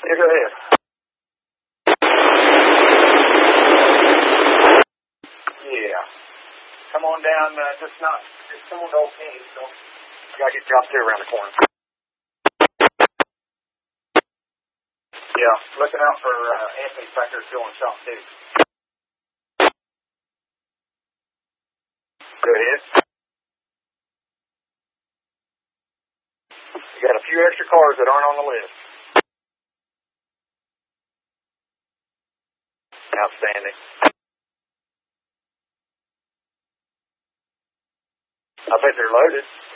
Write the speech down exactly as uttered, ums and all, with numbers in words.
Yeah, go ahead. Yeah. Come on down, uh, just not, just come on to Old Kings. Don't, you gotta get dropped here around the corner. Yeah, looking out for uh, Anthony's back there still in shop too. Go ahead. You got a few extra cars that aren't on the list. Outstanding. I bet they're loaded.